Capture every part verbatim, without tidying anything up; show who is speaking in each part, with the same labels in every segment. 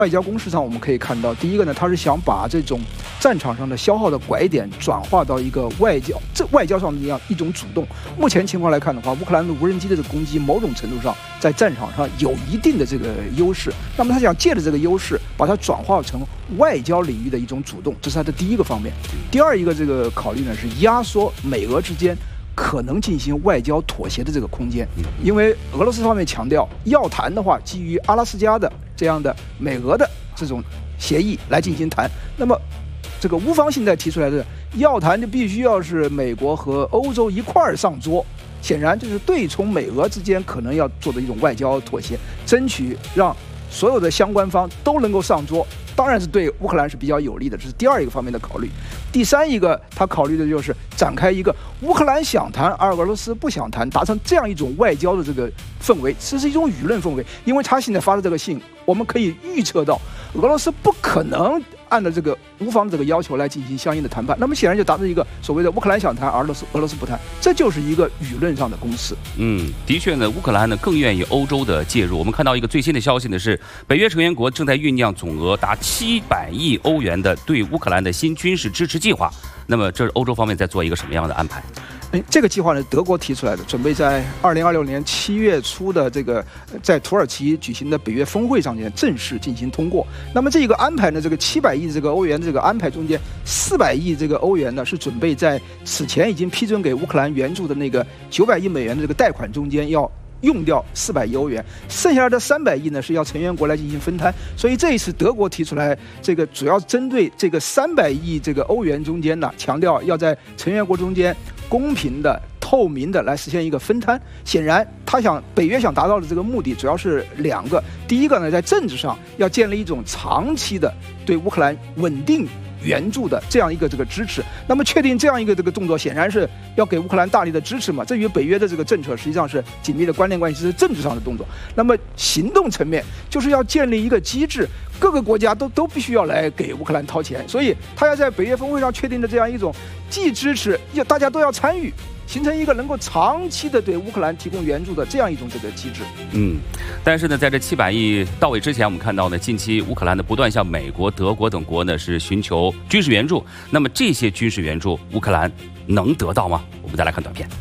Speaker 1: 外交攻势上，我们可以看到，第一个呢，他是想把这种战场上的消耗的拐点转化到一个外交这外交上的一样一种主动。目前情况来看的话，乌克兰的无人机的这个攻击，某种程度上在战场上有一定的这个优势。那么他想借着这个优势，把它转化成外交领域的一种主动，这是他的第一个方面。第二一个这个考虑呢，是压缩美俄之间可能进行外交妥协的这个空间，因为俄罗斯方面强调，要谈的话，基于阿拉斯加的这样的美俄的这种协议来进行谈。那么，这个乌方现在提出来的要谈就必须要是美国和欧洲一块儿上桌，显然就是对从美俄之间可能要做的一种外交妥协，争取让所有的相关方都能够上桌。当然是对乌克兰是比较有利的，这是第二一个方面的考虑。第三一个，他考虑的就是展开一个乌克兰想谈，而俄罗斯不想谈，达成这样一种外交的这个氛围，这是一种舆论氛围。因为他现在发的这个信，我们可以预测到，俄罗斯不可能按照这个乌方这个要求来进行相应的谈判，那么显然就达成一个所谓的乌克兰想谈，而俄罗斯俄罗斯不谈，这就是一个舆论上的公式。
Speaker 2: 嗯，的确呢，乌克兰呢更愿意欧洲的介入。我们看到一个最新的消息呢是，北约成员国正在酝酿总额达七百亿欧元的对乌克兰的新军事支持计划。那么，这是欧洲方面在做一个什么样的安排？
Speaker 1: 哎，这个计划呢，德国提出来的，准备在二零二六年七月初的这个在土耳其举行的北约峰会上面正式进行通过。那么这个安排呢，这个七百亿这个欧元的这个安排中间，四百亿这个欧元呢是准备在此前已经批准给乌克兰援助的那个九百亿美元的这个贷款中间要用掉四百亿欧元，剩下的三百亿呢是要成员国来进行分摊。所以这一次德国提出来，这个主要针对这个三百亿这个欧元中间呢，强调要在成员国中间公平的、透明的来实现一个分摊。显然，他想北约想达到的这个目的主要是两个：第一个呢，在政治上要建立一种长期的对乌克兰稳定援助的这样一个这个支持。那么确定这样一个这个动作，显然是要给乌克兰大力的支持嘛。这与北约的这个政策实际上是紧密的关联关系，这是政治上的动作。那么行动层面就是要建立一个机制，各个国家都都必须要来给乌克兰掏钱。所以他要在北约峰会上确定的这样一种既支持，要大家都要参与，形成一个能够长期的对乌克兰提供援助的这样一种这个机制。
Speaker 2: 嗯，但是呢，在这七百亿到位之前，我们看到呢，近期乌克兰呢不断向美国、德国等国呢是寻求军事援助。那么这些军事援助，乌克兰能得到吗？我们再来看短片。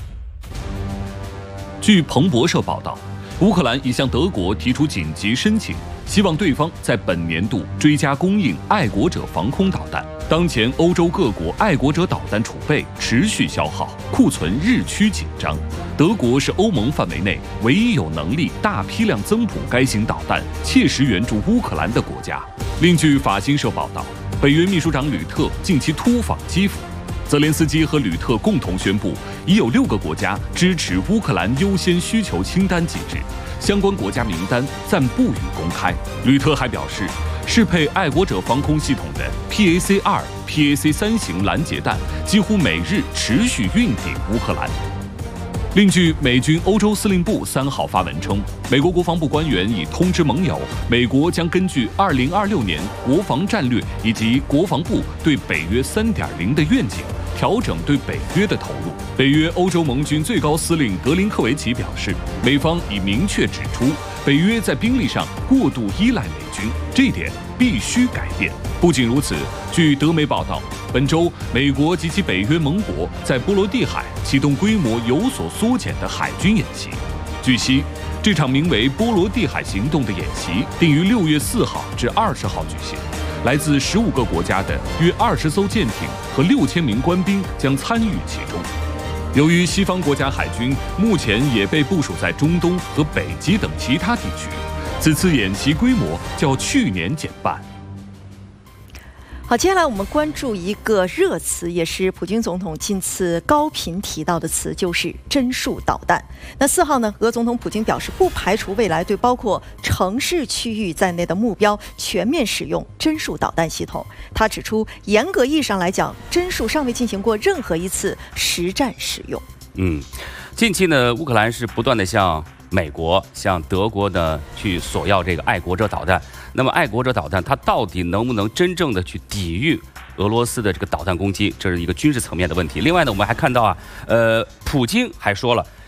Speaker 3: 据彭博社报道，乌克兰已向德国提出紧急申请，希望对方在本年度追加供应爱国者防空导弹。当前欧洲各国爱国者导弹储备持续消耗，库存日趋紧张。德国是欧盟范围内唯一有能力大批量增补该型导弹、切实援助乌克兰的国家。另据法新社报道，北约秘书长吕特近期突访基辅，泽连斯基和吕特共同宣布，已有六个国家支持乌克兰优先需求清单机制，相关国家名单暂不予公开。吕特还表示，适配爱国者防空系统的 P A C 二、P A C 三型拦截弹几乎每日持续运抵乌克兰。另据美军欧洲司令部三号发文称，美国国防部官员已通知盟友，美国将根据二零二六年国防战略以及国防部对北约 三点零 的愿景，调整对北约的投入。北约欧洲盟军最高司令格林科维奇表示，美方已明确指出，北约在兵力上过度依赖美军，这一点必须改变。不仅如此，据德媒报道，本周美国及其北约盟国在波罗的海启动规模有所缩减的海军演习。据悉，这场名为“波罗的海行动”的演习定于六月四号至二十号举行。来自十五个国家的约二十艘舰艇和六千名官兵将参与其中。由于西方国家海军目前也被部署在中东和北极等其他地区，此次演习规模较去年减半。
Speaker 4: 好，接下来我们关注一个热词，也是普京总统近次高频提到的词，就是针数导弹。那四号呢，俄总统普京表示，不排除未来对包括城市区域在内的目标全面使用针数导弹系统。他指出，严格意义上来讲，针数尚未进行过任何一次实战使用。
Speaker 2: 嗯，近期呢，乌克兰是不断的向美国、向德国呢去索要这个爱国者导弹。那么，爱国者导弹它到底能不能真正的去抵御俄罗斯的这个导弹攻击？这是一个军事层面的问题。另外呢，我们还看到啊，呃，普京还说了，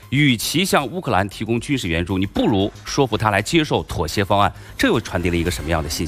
Speaker 2: 与其向乌克兰提供军事援助，你不如说服他来接受妥协方案。这又传递了一个什么样的信息？